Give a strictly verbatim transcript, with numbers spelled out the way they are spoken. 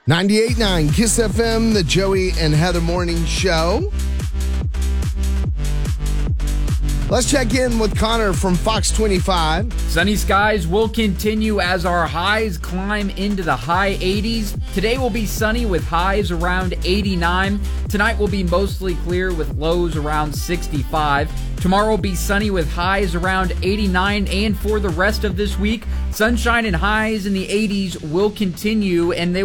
ninety-eight point nine Kiss F M, the Joey and Heather Morning Show. Let's check in with Connor from Fox twenty-five. Sunny skies will continue as our highs climb into the high eighties. Today will be sunny with highs around eighty-nine. Tonight will be mostly clear with lows around sixty-five. Tomorrow will be sunny with highs around eighty-nine. And for the rest of this week, sunshine and highs in the eighties will continue, and they